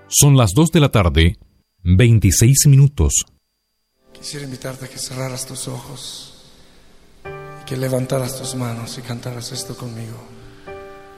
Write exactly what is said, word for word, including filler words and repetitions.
Son las dos de la tarde, veintiséis minutos. Quisiera invitarte a que cerraras tus ojos y que levantaras tus manos y cantaras esto conmigo.